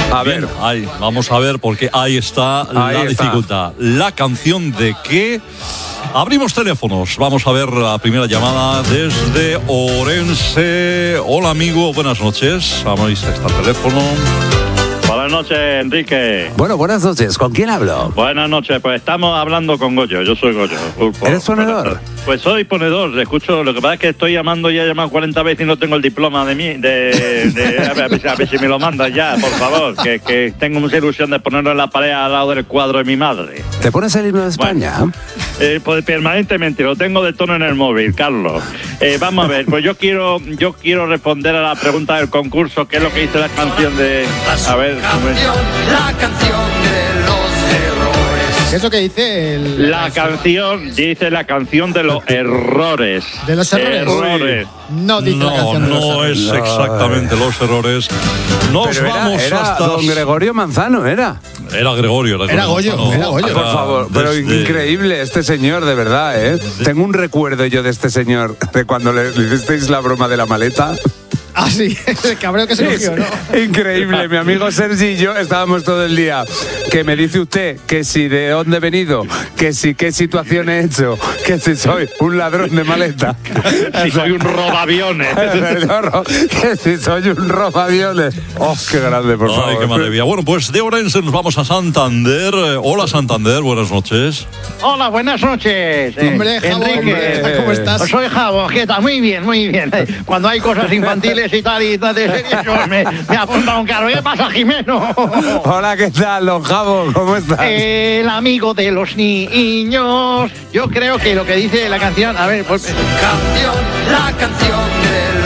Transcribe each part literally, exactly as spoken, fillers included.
A ver, Bien, ahí, vamos a ver, porque ahí está Ahí la está. dificultad. La canción de qué. Abrimos teléfonos. Vamos a ver la primera llamada desde Orense. Hola, amigo. Buenas noches. Ahí está el teléfono. Buenas noches, Enrique. bueno, buenas noches. ¿Con quién hablo? Buenas noches, pues estamos hablando con Goyo. Yo soy Goyo. Pulpo. ¿Eres ponedor? Pues soy ponedor, escucho. Lo que pasa es que estoy llamando, ya he llamado cuarenta veces y no tengo el diploma de mí. De, de- a, ver, a ver si- a ver si me lo mandas ya, por favor. Que, que tengo mucha ilusión de ponerlo en la pared al lado del cuadro de mi madre. ¿Te pones el himno de España? Eh, pues permanentemente, lo tengo de tono en el móvil, Carlos. Eh, vamos a ver, pues yo quiero yo quiero responder a la pregunta del concurso, ¿qué es lo que dice la canción de... A ver, ¿cómo es? La canción de los errores. ¿Qué es lo que dice el, La canción, dice la canción de los errores. de los errores? Errores. No dice la No, canción de los no errores. es exactamente los errores. Nos Pero era, vamos era hasta. don Gregorio Manzano, era. Era Gregorio. Era Goyo, Manzano. era Goyo. Por favor, pero desde- increíble este señor, de verdad, ¿eh? Tengo un recuerdo yo de este señor, de cuando le, le hicisteis la broma de la maleta. Ah, sí, el cabreo que se cogió, ¿no? Increíble, mi amigo Sergi y yo estábamos todo el día. Que me dice usted que si de dónde he venido, que si qué situación he hecho, que si soy un ladrón de maleta. Si soy un robaviones. Perdón, que si soy un robaviones. Oh, qué grande, por Ay, favor. qué maravilla. Bueno, pues de Orense nos vamos a Santander. Eh, Hola, Santander, buenas noches. Hola, buenas noches. eh, Hombre, Jabo, Enrique. hombre, ¿cómo estás? Soy Jabo, ¿qué tal? Muy bien, muy bien. Cuando hay cosas infantiles y tal y tal de series, yo me, me apunta un carro. ¿Qué pasa, Jimeno? Hola, ¿qué tal, don Jabo? ¿Cómo estás? El amigo de los niños. Yo creo que lo que dice la canción, a ver, pues, Canción, la canción de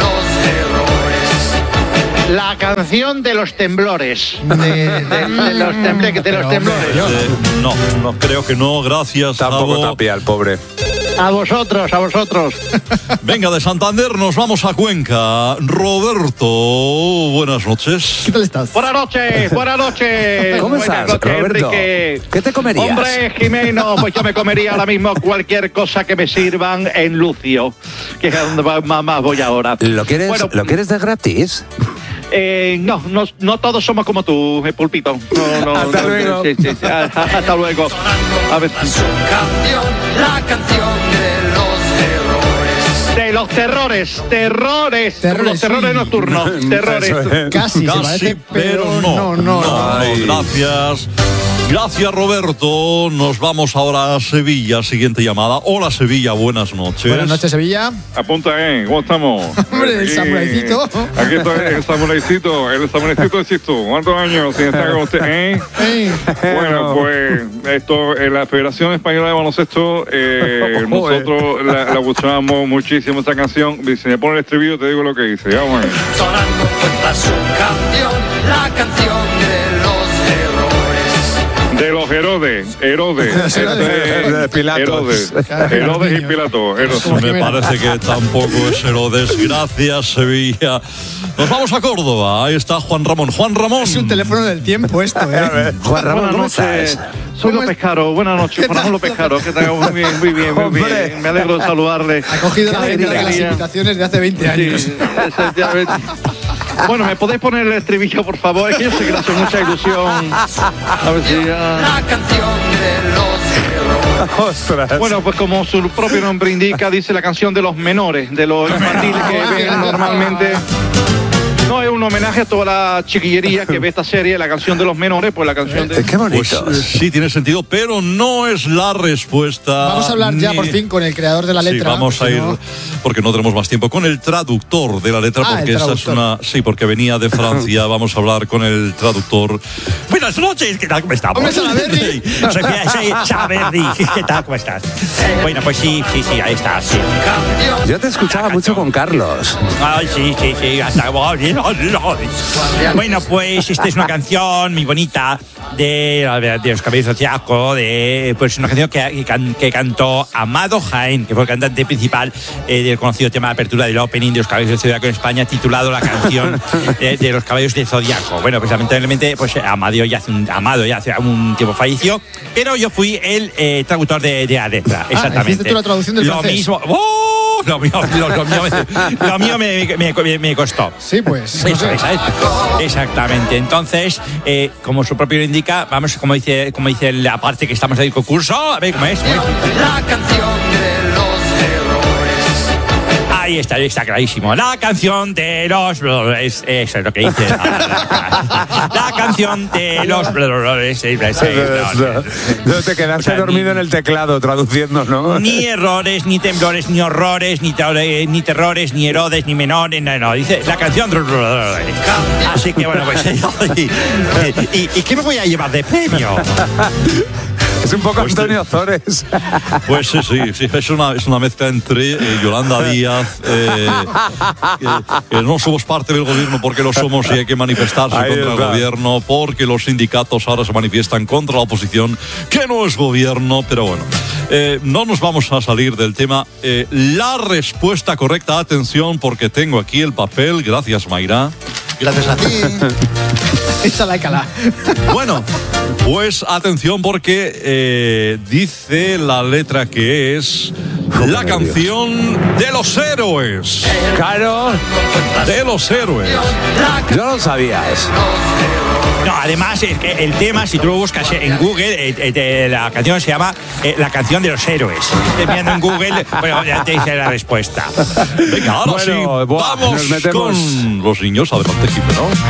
los errores. la canción de los temblores. De, de- de los, temble- de los temblores. Eh, no, no, creo que no. Gracias, Tampoco Jabo. tapia el pobre. A vosotros, a vosotros. Venga, de Santander nos vamos a Cuenca. Roberto, buenas noches. ¿Qué tal estás? Buenas noches, buenas noches. ¿Cómo Buenas estás, noches, Roberto? Enrique. ¿Qué te comerías? Hombre, Jimeno, pues yo me comería ahora mismo cualquier cosa que me sirvan en Lucio, que es a donde va- más, más voy ahora. ¿Lo quieres, Bueno, ¿Lo quieres de gratis? Eh, no, no, no todos somos como tú, eh, Pulpito. No, no, Hasta no, luego. sí, sí, sí. Ah, Hasta luego. A ver. Canción, la canción de los errores. De los terrores, terrores, Terrores, los terrores sí. nocturnos, terrores. Eso es. Casi, se Casi, parece, pero no. no, no. No, Ay. gracias. Gracias, Roberto. Nos vamos ahora a Sevilla. Siguiente llamada. Hola, Sevilla. Buenas noches. Buenas noches, Sevilla. Apunta, ¿eh? ¿Cómo estamos? Hombre, el Aquí- samuraicito. Aquí estoy, el samuraicito. El samuraicito existe. ¿Cuántos años sin estar con usted, eh? Ey, Bueno, pues esto, en la Federación Española de Baloncesto, eh, nosotros la, la escuchábamos muchísimo esta canción. Y si me pone el estribillo, te digo lo que dice. Ya, bueno. Sonando cuenta su canción, la canción de los errores. De los Herodes, Herodes, Los Herodes. este, De Pilatos. Herodes, Claro, Herodes y niño. Pilato. Herodes. Me parece que tampoco es Herodes. Gracias, Sevilla. Nos vamos a Córdoba. Ahí está Juan Ramón. Juan Ramón. es un teléfono del tiempo esto, ¿eh? Juan Ramón, ¿cómo Buenas noches. estás? Soy ¿Cómo López Caro. Buenas noches, ¿Qué Juan Ramón tal? López Caro. ¿Qué tal? Muy bien, muy bien, muy Hombre. bien. Me alegro de saludarle. Ha cogido Qué la venta de las alegría. invitaciones de hace veinte años. Sí, efectivamente. Bueno, ¿me podéis poner el estribillo, por favor? Es que yo sé que le hace mucha ilusión. A ver si ya... La canción de los errores. Ostras. Bueno, pues como su propio nombre indica, dice la canción de los menores, de los infantiles que ven normalmente. No, es un homenaje a toda la chiquillería que ve esta serie, la canción de los menores, pues la canción de... Qué bonito. Pues eh, sí, tiene sentido, pero no es la respuesta. Vamos a hablar ya ni- por fin con el creador de la letra. Sí, vamos a si ir, no- porque no tenemos más tiempo, con el traductor de la letra, Ah, porque el esta es traductor. una... Sí, porque venía de Francia, vamos a hablar con el traductor. Buenas noches, ¿qué tal? ¿Cómo estamos? Hombre, Salaberry. Soy, soy Salaberry, ¿qué tal? ¿Cómo estás? Bueno, pues sí, sí, sí, ahí está, sí. Yo te escuchaba mucho con Carlos. Ay, sí, sí, sí, hasta... Bueno, pues esta es una canción muy bonita de, de los Caballeros de Zodiaco, de, pues una canción que, que, can- que cantó Amado Jaén, que fue el cantante principal eh, del conocido tema de apertura del opening de los Caballeros de Zodiaco en España, titulado La canción de, de los Caballeros de Zodiaco. Bueno, pues lamentablemente, pues Amado ya hace un, Amado ya hace un tiempo falleció, pero yo fui el eh, traductor de, de la letra, exactamente. hiciste tú la traducción del Lo francés. mismo... ¡Oh! lo mío, lo, lo mío, me, lo mío me, me, me, me costó. Sí, pues. No Eso, sé. esa es. Exactamente. Entonces, eh, como su propio lo indica, vamos, como dice, como dice la parte que estamos del concurso, a ver cómo es. ¿Cómo es? La canción de los errores. Ahí está, ahí está clarísimo. La canción de los... Es, eso es lo que dice. La canción de los... No te quedaste O sea, dormido ni- en el teclado traduciendo, ¿no? Ni errores, ni temblores, ni horrores, ni, te- ni terrores, ni erodes, ni menores, no, no, dice la canción. Así que bueno, pues. ¿Y, y, y qué me voy a llevar de premio? Es un poco Pues Antonio Zores. Pues sí, sí, sí, es una, es una mezcla entre eh, Yolanda Díaz, eh, que, que no somos parte del gobierno porque lo somos y hay que manifestarse Ahí contra está. el gobierno, porque los sindicatos ahora se manifiestan contra la oposición, que no es gobierno, pero bueno. Eh, no nos vamos a salir del tema. Eh, la respuesta correcta, atención, porque tengo aquí el papel, gracias Mayra. Gracias a ti. Esa la cala. Bueno, pues atención porque eh, dice la letra que es la canción de los héroes. Claro, De los héroes. yo no sabía eso. No, además, es que el tema, si tú lo buscas en Google, eh, eh, de- la canción se llama eh, La canción de los héroes. Estés mirando en Google, bueno, ya te dice la respuesta. Venga, ahora Bueno, sí, buah, vamos nos metemos. con los niños. Adelante, Jimeno.